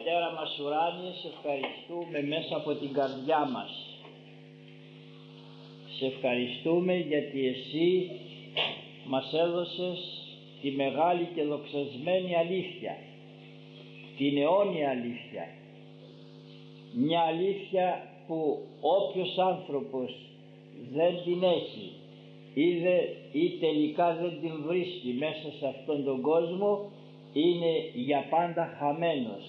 Πατέρα μας ουράνιε, σε ευχαριστούμε μέσα από την καρδιά μας. Σε ευχαριστούμε γιατί Εσύ μας έδωσες τη μεγάλη και δοξασμένη αλήθεια, την αιώνια αλήθεια. Μια αλήθεια που όποιος άνθρωπος δεν την έχει ή τελικά δεν την βρίσκει μέσα σε αυτόν τον κόσμο, είναι για πάντα χαμένος.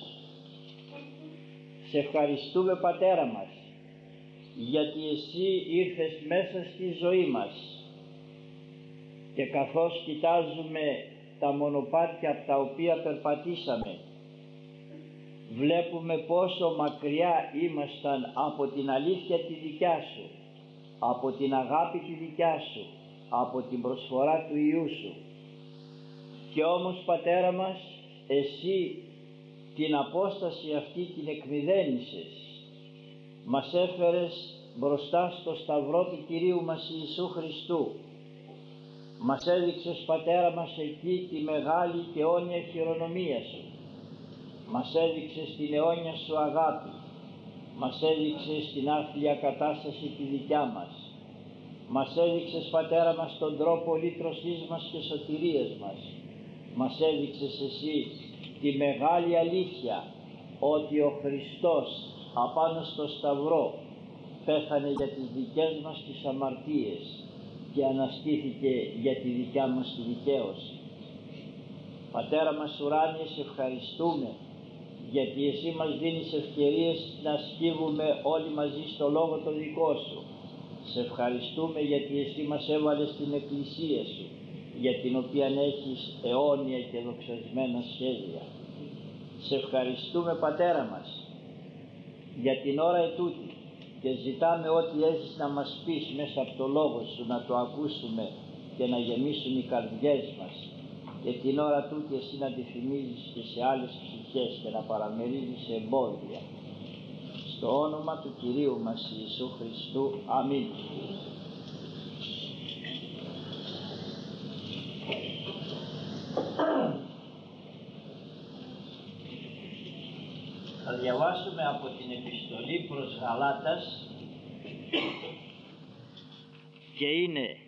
Σε ευχαριστούμε Πατέρα μας γιατί Εσύ ήρθες μέσα στη ζωή μας και καθώς κοιτάζουμε τα μονοπάτια από τα οποία περπατήσαμε, βλέπουμε πόσο μακριά ήμασταν από την αλήθεια τη δικιά Σου, από την αγάπη τη δικιά Σου, από την προσφορά του Υιού Σου. Και όμως Πατέρα μας, Εσύ την απόσταση αυτή την εκμηδένισες, μας έφερες μπροστά στο σταυρό του Κυρίου μας Ιησού Χριστού. Μας έδειξες Πατέρα μας εκεί τη μεγάλη και αιώνια χειρονομία Σου. Μας έδειξες την αιώνια Σου αγάπη. Μας έδειξες την άθλια κατάσταση τη δικιά μας. Μας έδειξες Πατέρα μας τον τρόπο λύτρωσής μας και σωτηρίας μας. Μας έδειξες Εσύ τη μεγάλη αλήθεια ότι ο Χριστός απάνω στο σταυρό πέθανε για τις δικές μας τις αμαρτίες και αναστήθηκε για τη δικιά μας τη δικαίωση. Πατέρα μας ουράνιε, σε ευχαριστούμε γιατί Εσύ μας δίνεις ευκαιρίες να σκύβουμε όλοι μαζί στο Λόγο το δικό Σου. Σε ευχαριστούμε γιατί Εσύ μας έβαλες στην Εκκλησία Σου, για την οποία έχεις αιώνια και δοξασμένα σχέδια. Σε ευχαριστούμε Πατέρα μας για την ώρα ετούτη και ζητάμε ό,τι έχεις να μας πεις μέσα από το Λόγο Σου να το ακούσουμε και να γεμίσουν οι καρδιές μας, και την ώρα τούτη Εσύ να τη θυμίζεις και σε άλλες ψυχές και να παραμερίζεις εμπόδια. Στο όνομα του Κυρίου μας Ιησού Χριστού. Αμήν. Θα διαβάσουμε από την επιστολή προς Γαλάτας και είναι